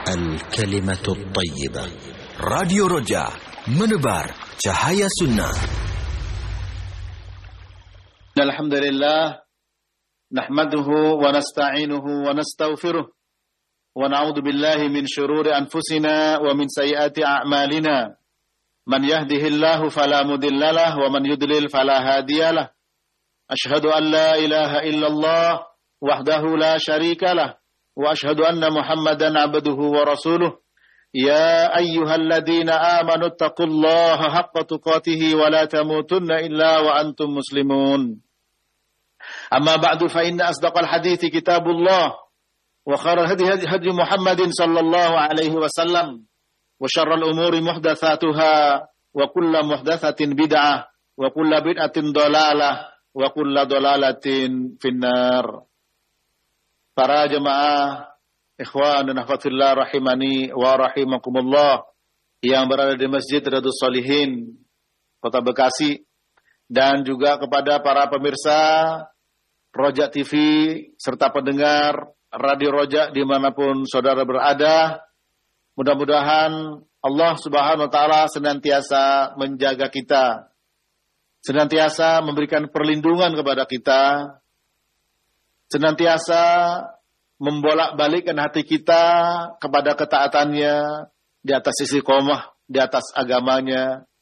الكلمة الطيبة. راديو رجاء menebar cahaya sunnah. Alhamdulillah nahmaduhu wa nasta'inuhu wa nastaghfiruh wa na'udzu billahi min shururi anfusina wa min sayyiati a'malina. Man yahdihillahu fala mudhillalah wa man yudlil fala hadiyalah. Ashhadu an la ilaha illallah wahdahu la syarikalah wa ashhadu anna Muhammadan 'abduhu wa rasuluh. Ya ayyuhalladzina amanu taqullaha haqqa tuqatih wa la tamutunna illa wa antum muslimun. Amma ba'du fa inna asdaqal hadithi kitabullah wa khairal hadi Muhammadin sallallahu alaihi wasallam wa syarrul umuri muhdatsatuha wa kullu muhdatsatin bid'ah wa kullu bid'atin dhalalah wa kullu dhalalatin finnar. Para jemaah ikhwan dan akhwat fillah rahimani wa rahimakumullah yang berada di Masjid Riyadhus Shalihin Kota Bekasi, dan juga kepada para pemirsa Roja TV serta pendengar Radio Roja dimanapun saudara berada. Mudah-mudahan Allah Subhanahu wa Ta'ala senantiasa menjaga kita, senantiasa memberikan perlindungan kepada kita, senantiasa membolak-balikkan hati kita kepada ketaatannya, di atas istiqomah, di atas agamanya,